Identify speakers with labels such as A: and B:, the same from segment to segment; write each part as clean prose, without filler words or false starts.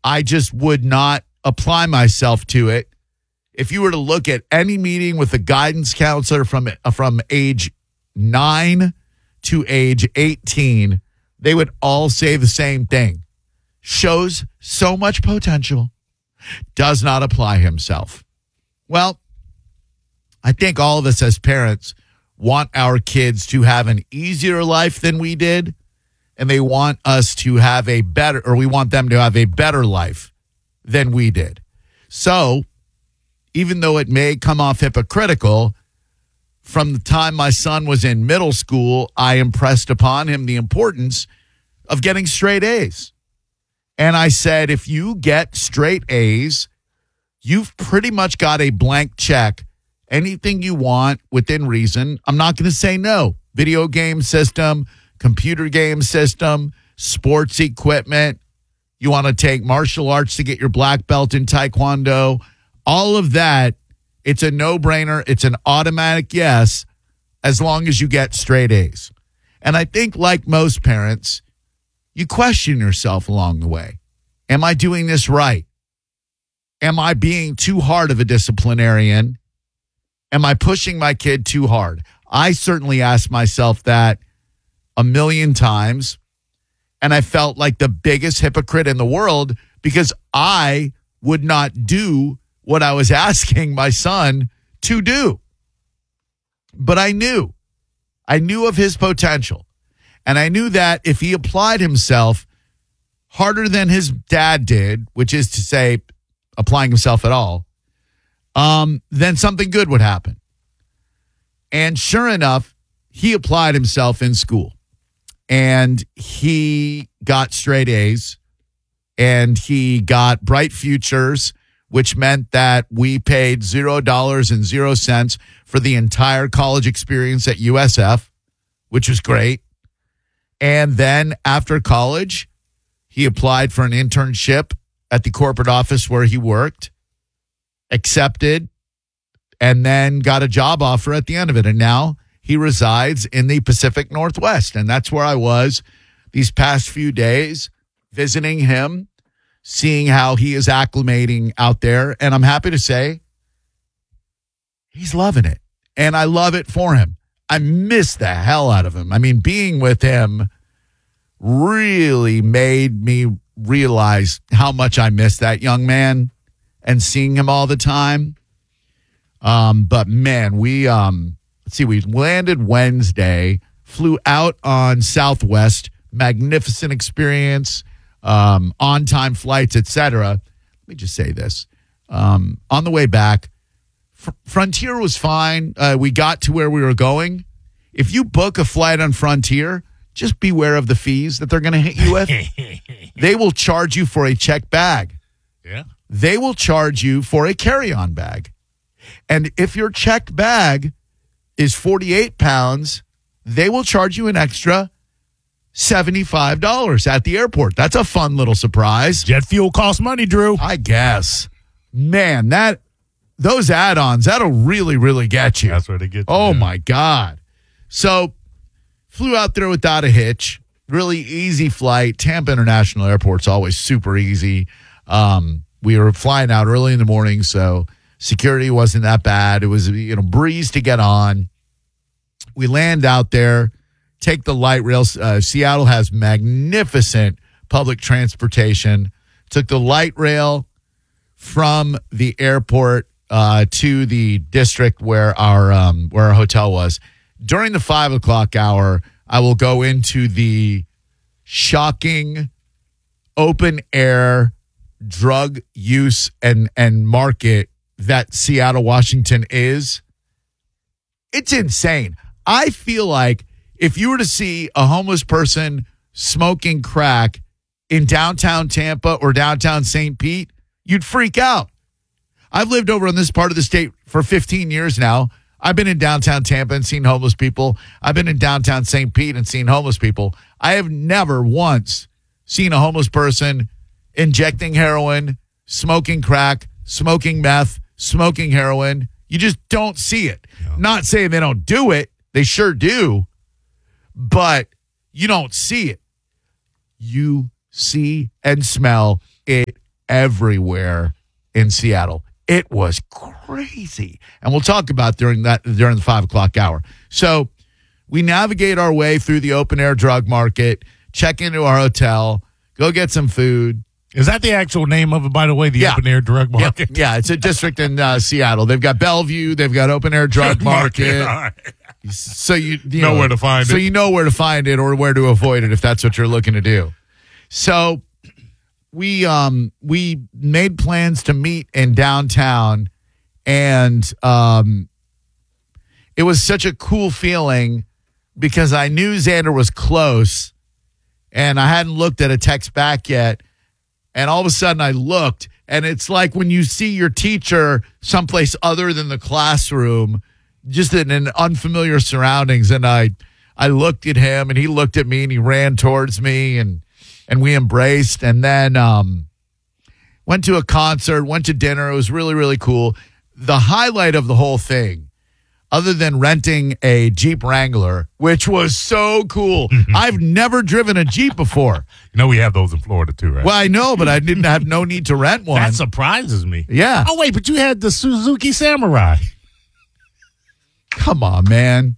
A: I just would not apply myself to it. If you were to look at any meeting with a guidance counselor from age 9 to age 18, they would all say the same thing. Shows so much potential, does not apply himself. Well, I think all of us as parents want our kids to have an easier life than we did, and they want us to have we want them to have a better life than we did. So, even though it may come off hypocritical, from the time my son was in middle school, I impressed upon him the importance of getting straight A's. And I said, if you get straight A's, you've pretty much got a blank check. Anything you want within reason. I'm not going to say no. Video game system, computer game system, sports equipment. You want to take martial arts to get your black belt in Taekwondo. All of that, it's a no-brainer. It's an automatic yes, as long as you get straight A's. And I think, like most parents, you question yourself along the way. Am I doing this right? Am I being too hard of a disciplinarian? Am I pushing my kid too hard? I certainly asked myself that a million times, and I felt like the biggest hypocrite in the world because I would not do what I was asking my son to do. But I knew of his potential. And I knew that if he applied himself harder than his dad did, which is to say applying himself at all, then something good would happen. And sure enough, he applied himself in school. And he got straight A's. And he got bright futures, which meant that we paid $0 for the entire college experience at USF, which was great. And then after college, he applied for an internship at the corporate office where he worked, accepted, and then got a job offer at the end of it. And now he resides in the Pacific Northwest. And that's where I was these past few days, visiting him, seeing how he is acclimating out there. And I'm happy to say he's loving it. And I love it for him. I miss the hell out of him. I mean, being with him really made me realize how much I miss that young man and seeing him all the time. But man, we landed Wednesday, flew out on Southwest, magnificent experience, on-time flights, etc. Let me just say this. On the way back, Frontier was fine. We got to where we were going. If you book a flight on Frontier, just beware of the fees that they're going to hit you with. They will charge you for a checked bag.
B: Yeah.
A: They will charge you for a carry-on bag. And if your checked bag is 48 pounds, they will charge you an extra $75 at the airport. That's a fun little surprise.
B: Jet fuel costs money, Drew.
A: I guess. Man, those add-ons, that'll really, really get you.
B: That's where they get you.
A: Oh, my God. So, flew out there without a hitch. Really easy flight. Tampa International Airport's always super easy. We were flying out early in the morning, so security wasn't that bad. It was, breeze to get on. We land out there, take the light rail. Seattle has magnificent public transportation. Took the light rail from the airport to the district where our hotel was. During the 5 o'clock hour, I will go into the shocking open air drug use and market that Seattle, Washington is. It's insane. I feel like if you were to see a homeless person smoking crack in downtown Tampa or downtown St. Pete, you'd freak out. I've lived over in this part of the state for 15 years now. I've been in downtown Tampa and seen homeless people. I've been in downtown St. Pete and seen homeless people. I have never once seen a homeless person injecting heroin, smoking crack, smoking meth, smoking heroin. You just don't see it. Yeah. Not saying they don't do it. They sure do. But you don't see it. You see and smell it everywhere in Seattle. It was crazy. And we'll talk about during the 5 o'clock hour. So we navigate our way through the open air drug market, check into our hotel, go get some food.
B: Is that the actual name of it, by the way, the open air drug market?
A: Yeah, it's a district in Seattle. They've got Bellevue. They've got open air drug market.
B: All right.
A: So you
B: know where to find it.
A: So you know where to find it or where to avoid it if that's what you're looking to do. So we made plans to meet in downtown, and it was such a cool feeling because I knew Xander was close, and I hadn't looked at a text back yet. And all of a sudden I looked, and it's like when you see your teacher someplace other than the classroom, just in an unfamiliar surroundings. And I looked at him, and he looked at me, and he ran towards me, and we embraced, and then went to a concert, went to dinner. It was really, really cool. The highlight of the whole thing, other than renting a Jeep Wrangler, which was so cool. I've never driven a Jeep before.
B: You know we have those in Florida too, right?
A: Well, I know, but I didn't have no need to rent one.
B: That surprises me.
A: Yeah.
B: Oh, wait, but you had the Suzuki Samurai.
A: Come on, man.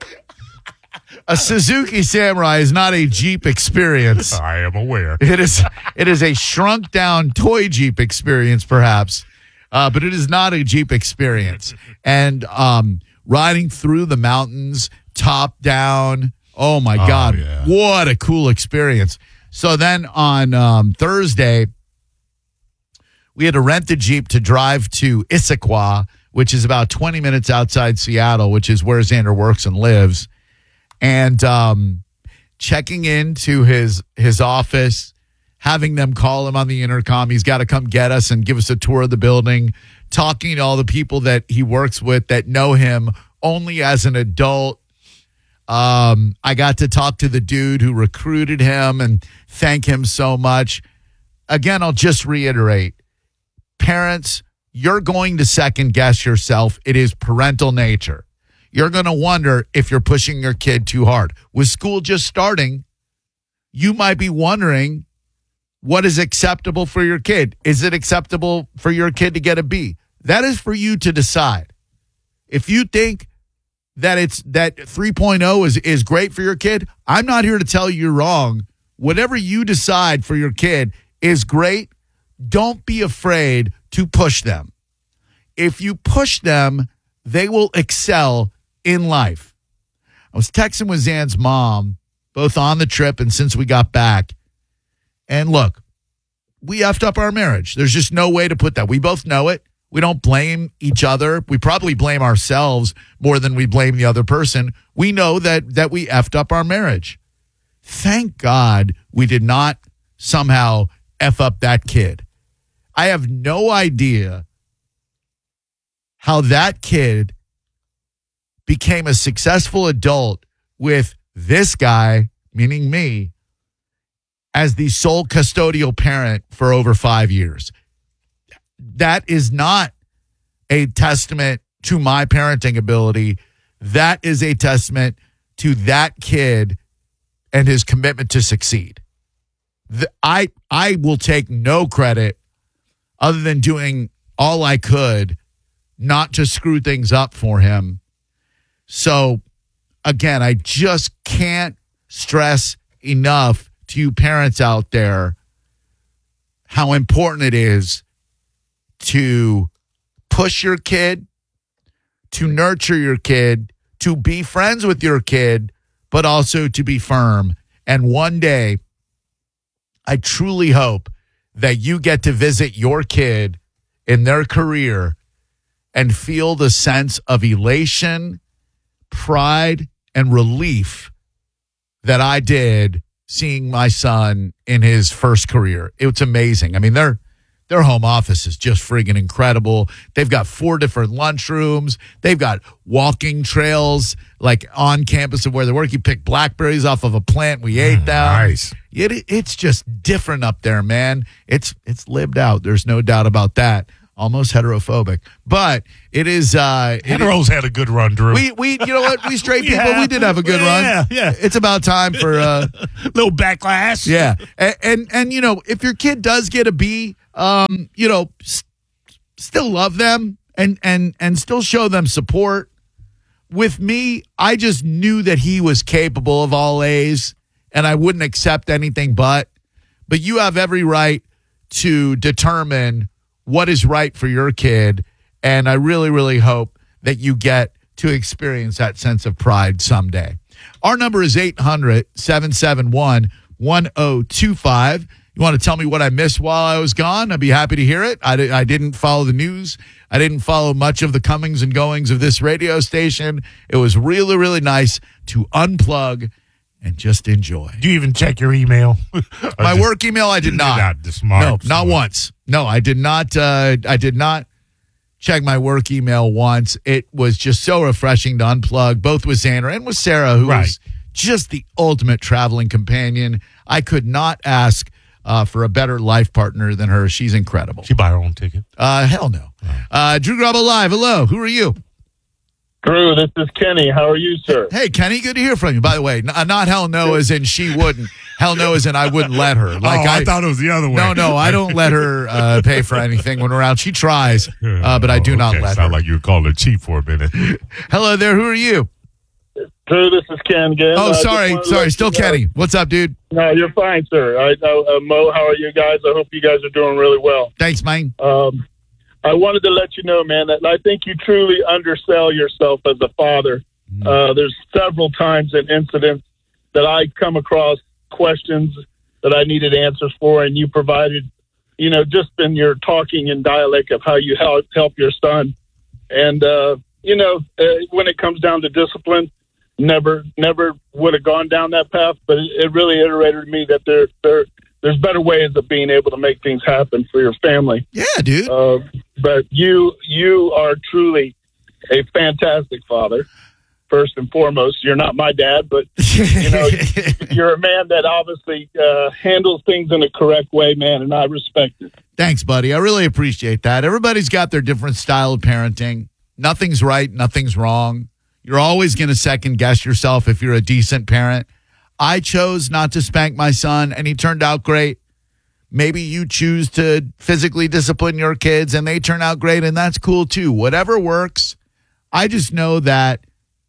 A: A Suzuki Samurai is not a Jeep experience.
B: I am aware.
A: It is a shrunk down toy Jeep experience, perhaps, but it is not a Jeep experience. And riding through the mountains, top down. Oh, my God.
B: Yeah.
A: What a cool experience. So then on Thursday, we had to rent the Jeep to drive to Issaquah, which is about 20 minutes outside Seattle, which is where Xander works and lives. And checking into his office, having them call him on the intercom. He's got to come get us and give us a tour of the building, talking to all the people that he works with that know him only as an adult. I got to talk to the dude who recruited him and thank him so much. Again, I'll just reiterate, parents, you're going to second guess yourself. It is parental nature. You're going to wonder if you're pushing your kid too hard. With school just starting, you might be wondering what is acceptable for your kid. Is it acceptable for your kid to get a B? That is for you to decide. If you think that 3.0 is great for your kid, I'm not here to tell you you're wrong. Whatever you decide for your kid is great. Don't be afraid to push them. If you push them, they will excel in life. I was texting with Zan's mom, both on the trip and since we got back. And look, we effed up our marriage. There's just no way to put that. We both know it. We don't blame each other. We probably blame ourselves more than we blame the other person. We know that we effed up our marriage. Thank God we did not somehow F up that kid. I have no idea how that kid became a successful adult with this guy, meaning me, as the sole custodial parent for over 5 years. That is not a testament to my parenting ability. That is a testament to that kid and his commitment to succeed. I will take no credit other than doing all I could not to screw things up for him. So, again, I just can't stress enough to you parents out there how important it is to push your kid, to nurture your kid, to be friends with your kid, but also to be firm. And one day, I truly hope that you get to visit your kid in their career and feel the sense of elation, pride, and relief that I did seeing my son in his first career. It's amazing. I mean, their home office is just friggin' incredible. They've got 4 different lunchrooms. They've got walking trails like on campus of where they work. You pick blackberries off of a plant. We ate them.
B: Nice.
A: It's just different up there, man. It's lived out. There's no doubt about that. Almost heterophobic, but it is.
B: Heteros had a good run, Drew.
A: We you know what? We straight people, we did have a good run.
B: Yeah.
A: It's about time for
B: little backlash.
A: Yeah, and you know, if your kid does get a B, Still love them and still show them support. With me, I just knew that he was capable of all A's, and I wouldn't accept anything but. But you have every right to determine what is right for your kid, and I really, really hope that you get to experience that sense of pride someday. Our number is 800-771-1025. You want to tell me what I missed while I was gone? I'd be happy to hear it. I didn't follow the news. I didn't follow much of the comings and goings of this radio station. It was really, really nice to unplug and just enjoy.
B: Do you even check your email?
A: My work email, I did not. Not once. No, I did not. I did not check my work email once. It was just so refreshing to unplug, both with Xander and with Sarah, who was just the ultimate traveling companion. I could not ask for a better life partner than her. She's incredible.
B: She buy her own ticket?
A: Hell no. Drew Garabo Live. Hello. Who are you?
C: Drew, this is Kenny. How are you, sir?
A: Hey, Kenny, good to hear from you. By the way, not hell no as in she wouldn't. Hell no as in I wouldn't let her.
B: I thought it was the other way.
A: No, I don't let her pay for anything when we're out. She tries, but I do not let her.
B: Sound like you were calling her cheap for a minute.
A: Hello there. Who are you?
C: Drew, this is Ken again.
A: Oh, sorry. Still Kenny. What's up, dude?
C: No, you're fine, sir. Mo, how are you guys? I hope you guys are doing really well.
A: Thanks, man.
C: I wanted to let you know, man, that I think you truly undersell yourself as a father. There's several times in incidents that I come across questions that I needed answers for, and you provided, just in your talking and dialect of how you help your son. And, when it comes down to discipline, never would have gone down that path, but it really iterated me that there's better ways of being able to make things happen for your family.
A: Yeah, dude.
C: But you are truly a fantastic father. First and foremost, you're not my dad, but you're a man that obviously handles things in a correct way, man, and I respect it.
A: Thanks, buddy. I really appreciate that. Everybody's got their different style of parenting. Nothing's right, nothing's wrong. You're always going to second guess yourself if you're a decent parent. I chose not to spank my son, and he turned out great. Maybe you choose to physically discipline your kids, and they turn out great, and that's cool too. Whatever works. I just know that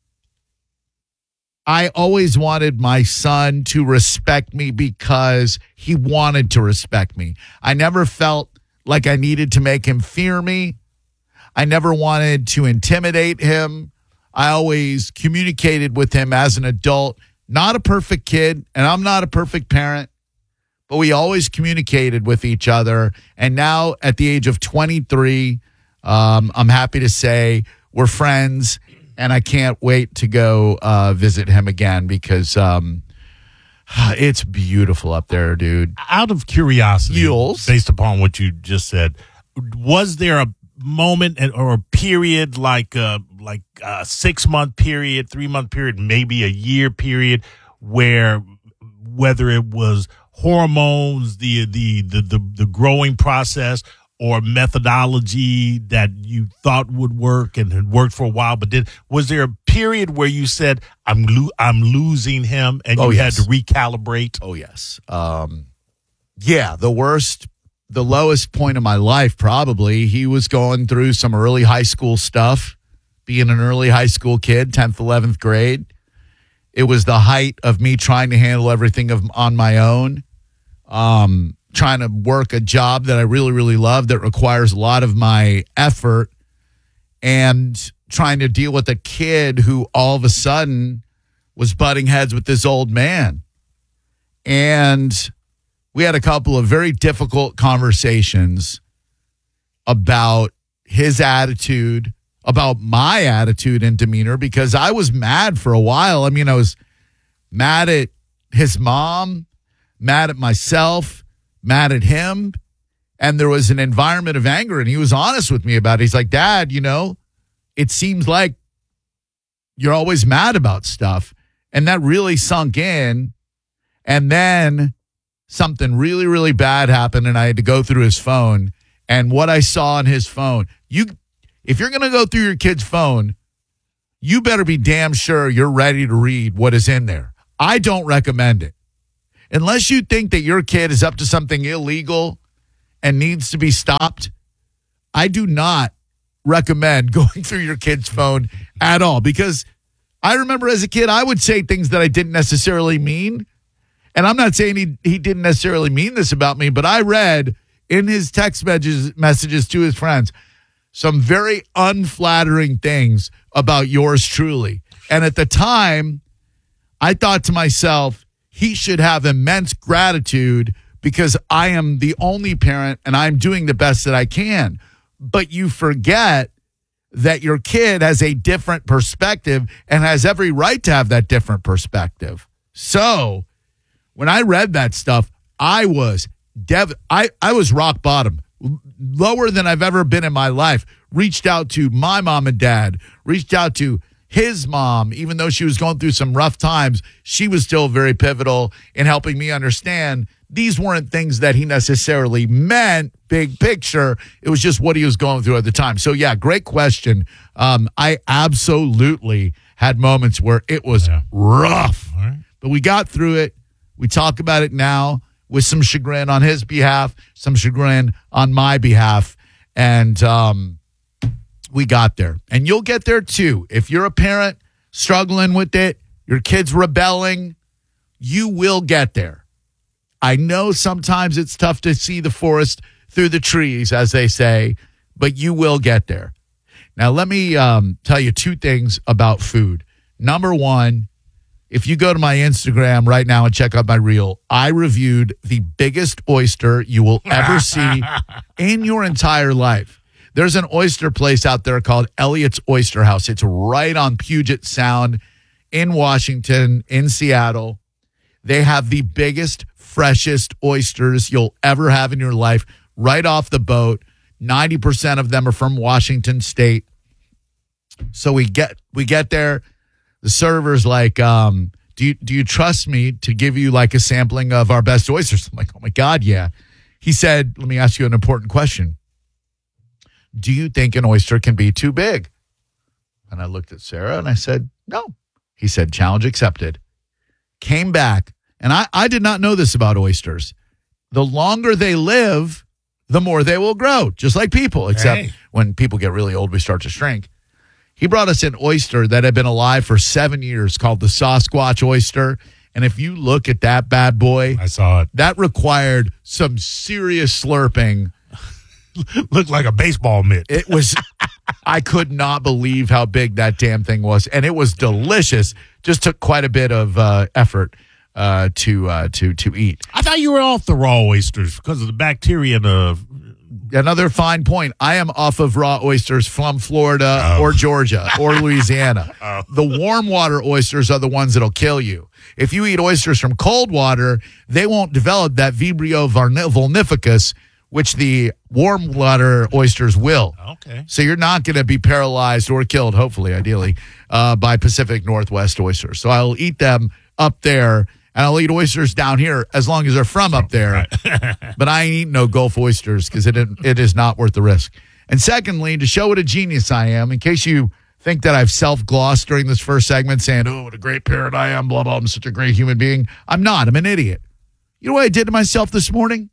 A: I always wanted my son to respect me because he wanted to respect me. I never felt like I needed to make him fear me. I never wanted to intimidate him. I always communicated with him as an adult. Not a perfect kid, and I'm not a perfect parent, but we always communicated with each other. And now at the age of 23, I'm happy to say we're friends, and I can't wait to go visit him again because it's beautiful up there, dude.
B: Out of curiosity, based upon what you just said, was there a moment or a period like a 6-month period, 3-month period, maybe a year period where whether it was hormones, the growing process or methodology that you thought would work and had worked for a while, but was there a period where you said, I'm losing him and you had to recalibrate?
A: Oh, yes. Yeah, the lowest point of my life, probably. He was going through some early high school stuff, being an early high school kid, 10th, 11th grade. It was the height of me trying to handle everything on my own, trying to work a job that I really, really love that requires a lot of my effort, and trying to deal with a kid who all of a sudden was butting heads with this old man. And we had a couple of very difficult conversations about his attitude, about my attitude and demeanor, because I was mad for a while. I mean, I was mad at his mom, mad at myself, mad at him. And there was an environment of anger, and he was honest with me about it. He's like, Dad, it seems like you're always mad about stuff. And that really sunk in. And then something really, really bad happened, and I had to go through his phone. And what I saw on his phone, if you're going to go through your kid's phone, you better be damn sure you're ready to read what is in there. I don't recommend it. Unless you think that your kid is up to something illegal and needs to be stopped, I do not recommend going through your kid's phone at all, because I remember as a kid, I would say things that I didn't necessarily mean. And I'm not saying he didn't necessarily mean this about me, but I read in his text messages to his friends some very unflattering things about yours truly. And at the time, I thought to myself, he should have immense gratitude because I am the only parent and I'm doing the best that I can. But you forget that your kid has a different perspective and has every right to have that different perspective. So when I read that stuff, I was I was rock bottom, lower than I've ever been in my life. Reached out to my mom and dad, reached out to his mom, even though she was going through some rough times. She was still very pivotal in helping me understand these weren't things that he necessarily meant, big picture. It was just what he was going through at the time. So, yeah, great question. I absolutely had moments where it was rough, but we got through it. We talk about it now with some chagrin on his behalf, some chagrin on my behalf, and we got there. And you'll get there, too. If you're a parent struggling with it, your kid's rebelling, you will get there. I know sometimes it's tough to see the forest through the trees, as they say, but you will get there. Now, let me tell you two things about food. Number one, if you go to my Instagram right now and check out my reel, I reviewed the biggest oyster you will ever see in your entire life. There's an oyster place out there called Elliott's Oyster House. It's right on Puget Sound in Washington, in Seattle. They have the biggest, freshest oysters you'll ever have in your life right off the boat. 90% of them are from Washington State. So we get there. The server's like, do you trust me to give you like a sampling of our best oysters? I'm like, oh my God, yeah. He said, let me ask you an important question. Do you think an oyster can be too big? And I looked at Sarah and I said, no. He said, challenge accepted. Came back, and I did not know this about oysters. The longer they live, the more they will grow, just like people, except when people get really old, we start to shrink. He brought us an oyster that had been alive for 7 years called the Sasquatch oyster. And if you look at that bad boy,
B: I saw it.
A: That required some serious slurping.
B: Looked like a baseball mitt.
A: It was, I could not believe how big that damn thing was. And it was delicious. Just took quite a bit of effort to eat.
B: I thought you were off the raw oysters because of the bacteria in the...
A: Another fine point. I am off of raw oysters from Florida or Georgia or Louisiana. The warm water oysters are the ones that'll kill you. If you eat oysters from cold water, they won't develop that Vibrio vulnificus, which the warm water oysters will.
B: Okay.
A: So you're not going to be paralyzed or killed, hopefully, ideally, by Pacific Northwest oysters. So I'll eat them up there. And I'll eat oysters down here as long as they're from up there. Right. But I ain't eating no Gulf oysters because it is not worth the risk. And secondly, to show what a genius I am, in case you think that I've self-glossed during this first segment saying, oh, what a great parent I am, blah, blah, I'm such a great human being. I'm not. I'm an idiot. You know what I did to myself this morning?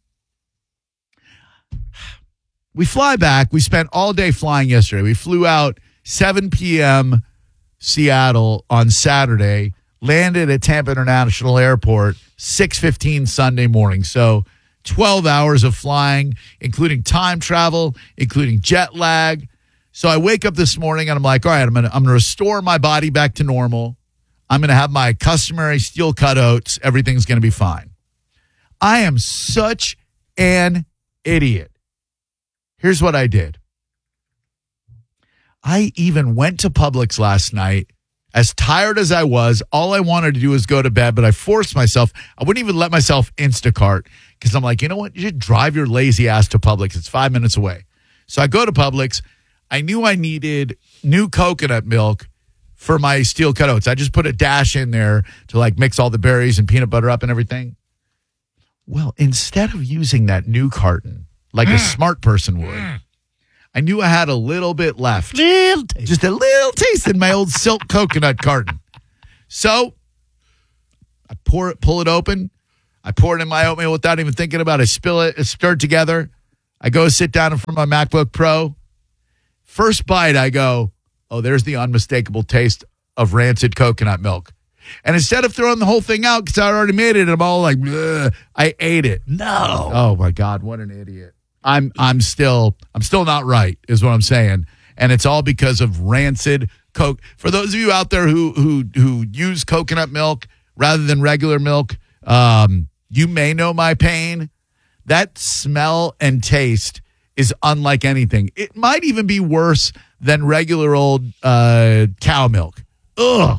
A: We fly back. We spent all day flying yesterday. We flew out 7 p.m. Seattle on Saturday. Landed at Tampa International Airport 6:15 Sunday morning. So 12 hours of flying, including time travel, including jet lag. So I wake up this morning and I'm like, all right, I'm gonna restore my body back to normal. I'm gonna have my customary steel cut oats. Everything's gonna be fine. I am such an idiot. Here's what I did. I even went to Publix last night. As tired as I was, all I wanted to do was go to bed, but I forced myself. I wouldn't even let myself Instacart because I'm like, you know what? You should drive your lazy ass to Publix. It's 5 minutes away. So I go to Publix. I knew I needed new coconut milk for my steel cut oats. I just put a dash in there to like mix all the berries and peanut butter up and everything. Well, instead of using that new carton like a smart person would, I knew I had a little bit left. Just a little taste in my old silk coconut carton. So I pull it open. I pour it in my oatmeal without even thinking about it. I spill it, stir it together. I go sit down in front of my MacBook Pro. First bite, I go, oh, there's the unmistakable taste of rancid coconut milk. And instead of throwing the whole thing out because I already made it, I'm all like, bleh, I ate it.
B: No.
A: Oh my God, what an idiot. I'm still not right, is what I'm saying. And it's all because of rancid Coke. For those of you out there who use coconut milk rather than regular milk, you may know my pain. That smell and taste is unlike anything. It might even be worse than regular old cow milk. Ugh.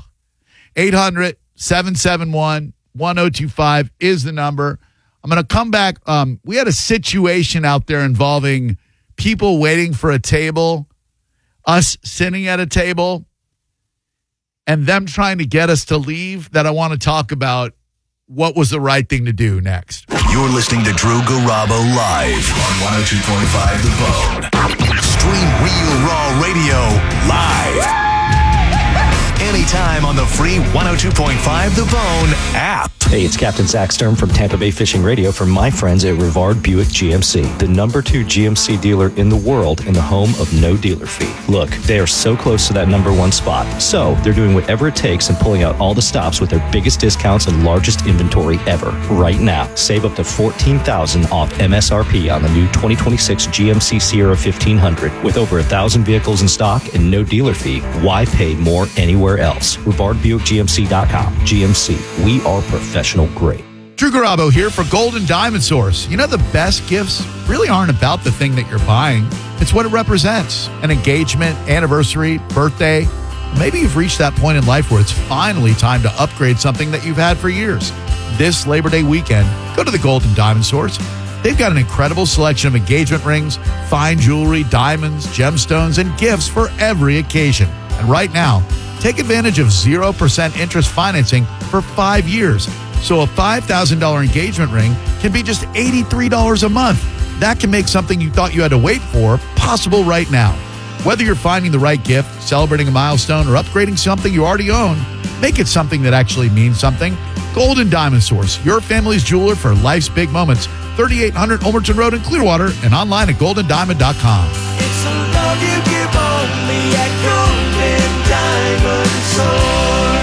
A: 800-771-1025 is the number. I'm going to come back. We had a situation out there involving people waiting for a table, us sitting at a table, and them trying to get us to leave, that I want to talk about what was the right thing to do next.
D: You're listening to Drew Garabo live on 102.5 The Bone. Stream Real Raw Radio live. Anytime on the free 102.5 The Bone app.
E: Hey, it's Captain Zach Stern from Tampa Bay Fishing Radio for my friends at Rivard Buick GMC, the #2 GMC dealer in the world and the home of no dealer fee. Look, they are so close to that #1 spot, so they're doing whatever it takes and pulling out all the stops with their biggest discounts and largest inventory ever. Right now, save up to $14,000 off MSRP on the new 2026 GMC Sierra 1500. With over 1,000 vehicles in stock and no dealer fee, why pay more anywhere else? RivardBuickGMC.com. GMC, we are professional grade.
A: Drew Garabo here for Golden Diamond Source. You know, the best gifts really aren't about the thing that you're buying. It's what it represents. An engagement, anniversary, birthday. Maybe you've reached that point in life where it's finally time to upgrade something that you've had for years. This Labor Day weekend, go to the Golden Diamond Source. They've got an incredible selection of engagement rings, fine jewelry, diamonds, gemstones, and gifts for every occasion. And right now, take advantage of 0% interest financing for 5 years. So a $5,000 engagement ring can be just $83 a month. That can make something you thought you had to wait for possible right now. Whether you're finding the right gift, celebrating a milestone, or upgrading something you already own, make it something that actually means something. Golden Diamond Source, your family's jeweler for life's big moments. 3800 Ulmerton Road in Clearwater and online at goldendiamond.com.
F: It's the love you give only at Golden Diamond Source.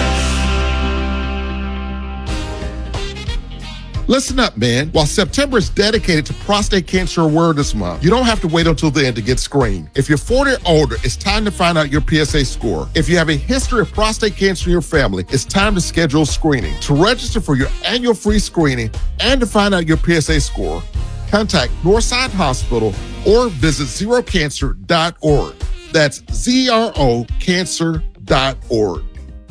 G: Listen up, man. While September is dedicated to Prostate Cancer Awareness Month, you don't have to wait until then to get screened. If you're 40 or older, it's time to find out your PSA score. If you have a history of prostate cancer in your family, it's time to schedule screening. To register for your annual free screening and to find out your PSA score, contact Northside Hospital or visit zerocancer.org. That's zerocancer.org.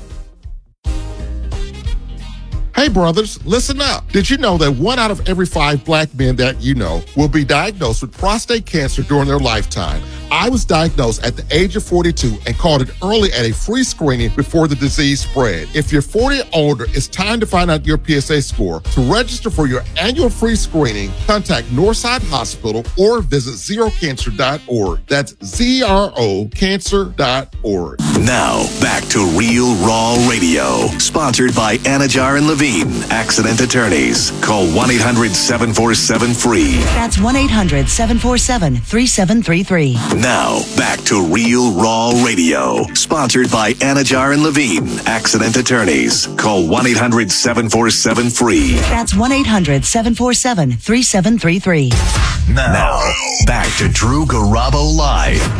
G: Hey brothers, listen up. Did you know that 1 out of every 5 black men that you know will be diagnosed with prostate cancer during their lifetime? I was diagnosed at the age of 42 and caught it early at a free screening before the disease spread. If you're 40 or older, it's time to find out your PSA score. To register for your annual free screening, contact Northside Hospital or visit zerocancer.org. That's zerocancer.org.
D: Now, back to Real Raw Radio. Sponsored by Anajar and Levine, Accident Attorneys. Call 1-800-747-FREE.
H: That's 1-800-747-3733.
D: Now, back to Real Raw Radio. Sponsored by Anajar and Levine, Accident Attorneys. Call 1-800-747-FREE.
H: That's 1-800-747-3733.
D: Now, back to Drew Garabo Live